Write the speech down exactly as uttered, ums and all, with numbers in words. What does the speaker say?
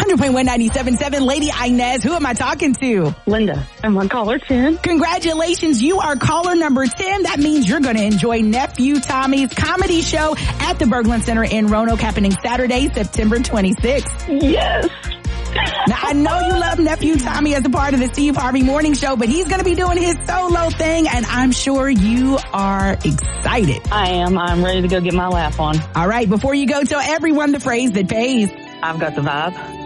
hundred point one ninety-seven point seven. Lady Inez, who am I talking to? Linda. I'm on caller ten. Congratulations, you are caller number ten. That means you're going to enjoy Nephew Tommy's comedy show at the Berglund Center in Roanoke, happening Saturday, September twenty-sixth. Yes. Now, I know you love Nephew Tommy as a part of the Steve Harvey Morning Show, but he's going to be doing his solo thing, and I'm sure you are excited. I am. I'm ready to go get my laugh on. All right, before you go, tell everyone the phrase that pays. I've got the vibe.